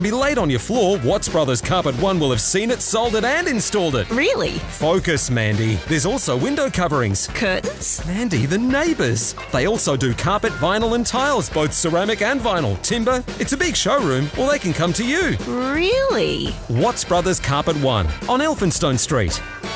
Be laid on your floor, Watts Brothers Carpet One will have seen it, sold it and installed it. Really? Focus, Mandy. There's also window coverings. Curtains? Mandy, the neighbours. They also do carpet, vinyl and tiles, both ceramic and vinyl. Timber. It's a big showroom, or they can come to you. Really? Watts Brothers Carpet One on Elphinstone Street.